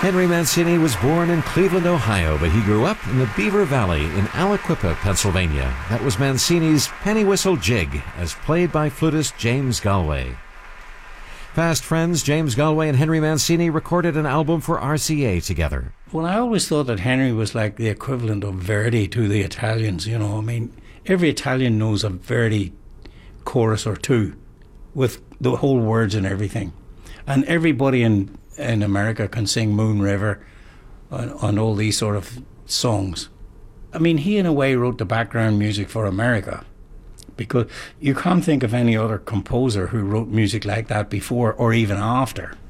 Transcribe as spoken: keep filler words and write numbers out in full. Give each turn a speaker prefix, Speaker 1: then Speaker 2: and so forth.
Speaker 1: Henry Mancini was born in Cleveland, Ohio, but he grew up in the Beaver Valley in Aliquippa, Pennsylvania. That was Mancini's Penny Whistle Jig, as played by flutist James Galway. Fast friends, James Galway and Henry Mancini recorded an album for R C A together.
Speaker 2: Well, I always thought that Henry was like the equivalent of Verdi to the Italians, you know. I mean, every Italian knows a Verdi chorus or two with the whole words and everything. And everybody in, in America can sing Moon River on, on all these sort of songs. I mean, he in a way wrote the background music for America, because you can't think of any other composer who wrote music like that before or even after.